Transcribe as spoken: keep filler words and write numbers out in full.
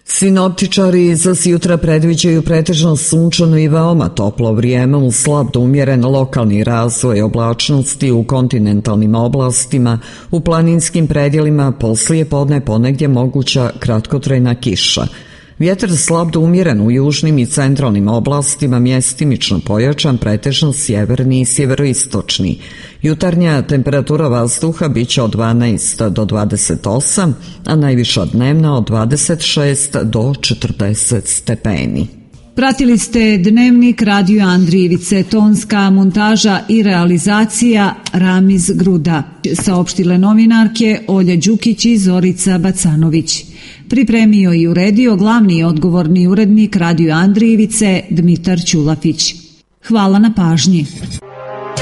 Sinoptičari za sutra predviđaju pretežno sunčano i veoma toplo vrijeme uz slab do umjeren lokalni razvoj oblačnosti u kontinentalnim oblastima, u planinskim predjelima poslije podne ponegdje moguća kratkotrajna kiša. Vjetar slab do umjeren u južnim i centralnim oblastima, mjestimično pojačan, pretežno sjeverni i sjeveroistočni. Jutarnja temperatura vazduha bit će od dvanaest do dvadeset osam, a najviša dnevna od dvadeset šest do četrdeset stepeni. Pratili ste Dnevnik Radio Andrijevice, tonska montaža i realizacija Ramiz Gruda. Saopštile novinarke Olja Đukić i Zorica Bacanović. Pripremio i uredio glavni i odgovorni urednik Radio Andrijevice Dmitar Ćulafić. Hvala na pažnji.